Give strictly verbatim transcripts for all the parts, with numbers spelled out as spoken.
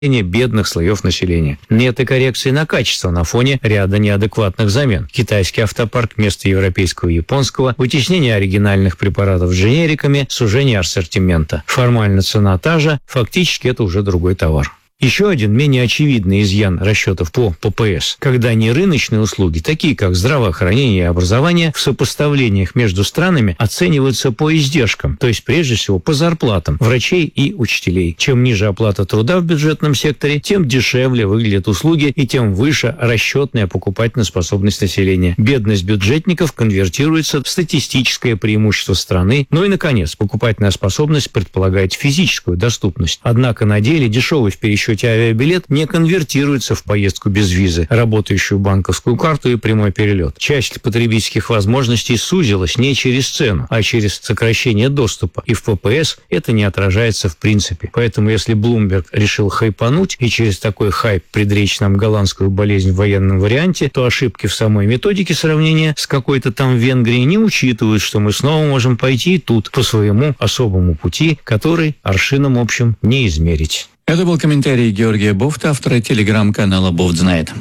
бедных слоев населения. Нет и коррекции на качество на фоне ряда неадекватных замен. Китайский автопарк вместо европейского и японского, вытеснение оригинальных препаратов дженериками, сужение ассортимента. Формально цена та же, фактически это уже другой товар. Еще один менее очевидный изъян расчетов по ППС, когда нерыночные услуги, такие как здравоохранение и образование, в сопоставлениях между странами оцениваются по издержкам, то есть прежде всего по зарплатам врачей и учителей. Чем ниже оплата труда в бюджетном секторе, тем дешевле выглядят услуги и тем выше расчетная покупательная способность населения. Бедность бюджетников конвертируется в статистическое преимущество страны. Ну и, наконец, покупательная способность предполагает физическую доступность. Однако на деле дешевый в пересчете авиабилет не конвертируется в поездку без визы, работающую банковскую карту и прямой перелет. Часть потребительских возможностей сузилась не через цену, а через сокращение доступа. И в ППС это не отражается в принципе. Поэтому если Bloomberg решил хайпануть и через такой хайп предречь нам голландскую болезнь в военном варианте, то ошибки в самой методике сравнения с какой-то там Венгрией не учитывают, что мы снова можем пойти тут по своему особому пути, который аршином общим не измерить. Это был комментарий Георгия Бофта, автора телеграм-канала «Бофт знает».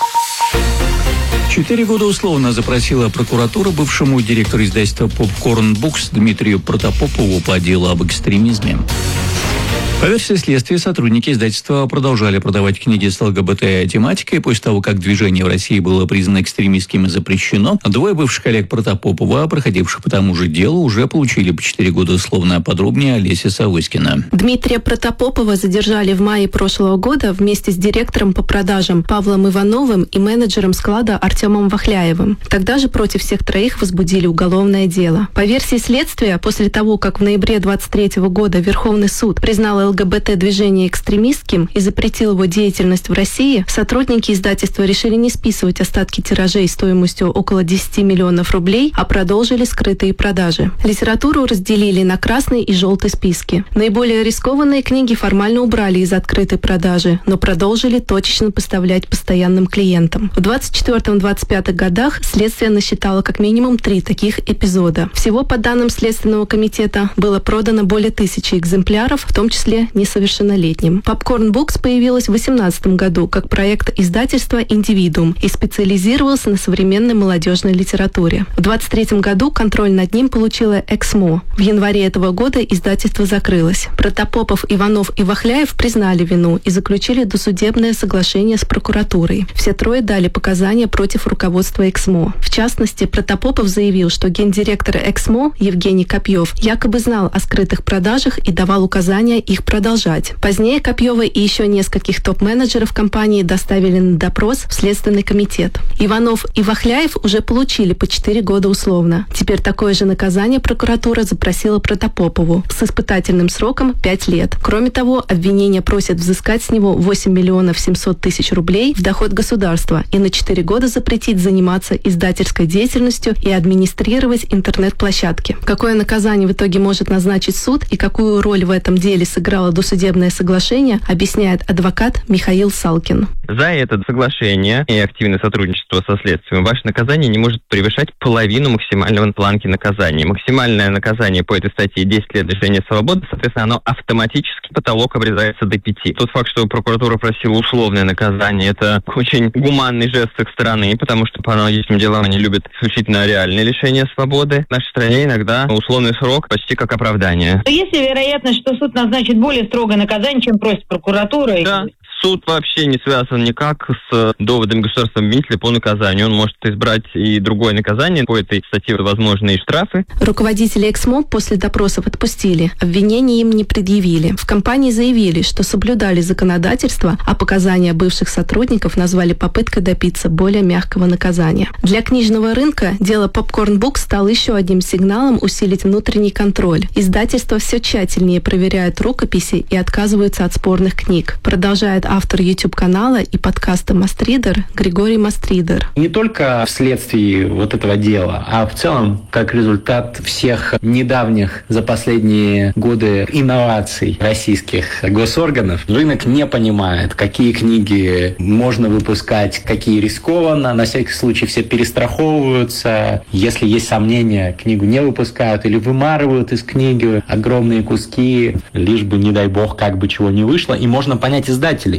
Четыре года условно запросила прокуратура бывшему директору издательства «Попкорн Букс» Дмитрию Протопопову по делу об экстремизме. По версии следствия, сотрудники издательства продолжали продавать книги с ЛГБТ-тематикой. После того, как движение в России было признано экстремистским и запрещено, двое бывших коллег Протопопова, проходивших по тому же делу, уже получили по четыре года условно. Подробнее Олеся Савоськина. Дмитрия Протопопова задержали в мае прошлого года вместе с директором по продажам Павлом Ивановым и менеджером склада Артемом Вахляевым. Тогда же против всех троих возбудили уголовное дело. По версии следствия, после того, как в ноябре двадцать третьего года Верховный суд признал ЛГБТ-движение экстремистским и запретил его деятельность в России, сотрудники издательства решили не списывать остатки тиражей стоимостью около десять миллионов рублей, а продолжили скрытые продажи. Литературу разделили на красный и желтый списки. Наиболее рискованные книги формально убрали из открытой продажи, но продолжили точечно поставлять постоянным клиентам. В двадцать четвёртом — двадцать пятом годах следствие насчитало как минимум три таких эпизода. Всего, по данным Следственного комитета, было продано более тысячи экземпляров, в том числе несовершеннолетним. Popcorn Books появилась в две тысячи восемнадцатом году как проект издательства «Индивидуум» и специализировался на современной молодежной литературе. В двадцать третьем году контроль над ним получила Эксмо. В январе этого года издательство закрылось. Протопопов, Иванов и Вахляев признали вину и заключили досудебное соглашение с прокуратурой. Все трое дали показания против руководства Эксмо. В частности, Протопопов заявил, что гендиректор Эксмо Евгений Копьев якобы знал о скрытых продажах и давал указания их продолжать. Позднее Копьева и еще нескольких топ-менеджеров компании доставили на допрос в Следственный комитет. Иванов и Вахляев уже получили по четыре года условно. Теперь такое же наказание прокуратура запросила Протопопову с испытательным сроком пять лет. Кроме того, обвинение просит взыскать с него восемь миллионов семьсот тысяч рублей в доход государства и на четыре года запретить заниматься издательской деятельностью и администрировать интернет-площадки. Какое наказание в итоге может назначить суд и какую роль в этом деле сыграло досудебное соглашение, объясняет адвокат Михаил Салкин. За это соглашение и активное сотрудничество со следствием ваше наказание не может превышать половину максимального планки наказания. Максимальное наказание по этой статье десять лет лишения свободы, соответственно, оно автоматически, потолок обрезается до пяти. Тот факт, что прокуратура просила условное наказание, это очень гуманный жест с их стороны, потому что по аналогичным делам они любят исключительно реальное лишение свободы. В нашей стране иногда условный срок почти как оправдание. Есть ли вероятность, что суд назначит более строгое наказание, чем просит прокуратура? Да. Суд вообще не связан никак с доводами государственного обвинителя по наказанию. Он может избрать и другое наказание. По этой статье возможны и штрафы. Руководители Эксмо после допросов отпустили. Обвинений им не предъявили. В компании заявили, что соблюдали законодательство, а показания бывших сотрудников назвали попыткой добиться более мягкого наказания. Для книжного рынка дело Popcorn Books стало еще одним сигналом усилить внутренний контроль. Издательства все тщательнее проверяют рукописи и отказываются от спорных книг. Продолжает автор YouTube-канала и подкаста «Мастридер» Григорий Мастридер. Не только вследствие вот этого дела, а в целом как результат всех недавних за последние годы инноваций российских госорганов, рынок не понимает, какие книги можно выпускать, какие рискованно. На всякий случай все перестраховываются. Если есть сомнения, книгу не выпускают или вымарывают из книги огромные куски, лишь бы, не дай бог, как бы чего не вышло. И можно понять издателей.